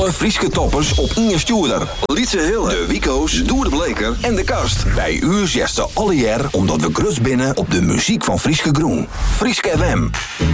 Alle Frieske toppers op Inge Stuurder. Lietse Hille, de Wico's, Doer de Bleker en de Kast. Bij u zesde alle jaar omdat we grut binnen op de muziek van Frieske Groen. Frieske FM.